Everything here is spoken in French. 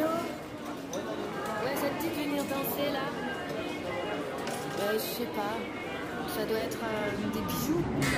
Ouais, ça te dit de venir danser là? Je sais pas. Ça doit être des bijoux.